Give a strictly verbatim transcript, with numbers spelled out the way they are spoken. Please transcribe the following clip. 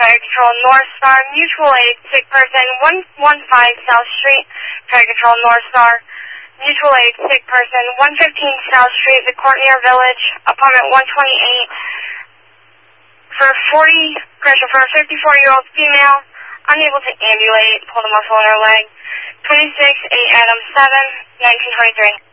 Fire Control North Star, mutual aid, sick person, one one five South Street. Fire Control North Star, mutual aid, sick person, one fifteen South Street, the Courtney Village, apartment one twenty-eight. For forty, correction, for a fifty-four-year-old female, unable to ambulate, pulled a muscle in her leg. twenty-six, eight Adam seven, nineteen twenty-three.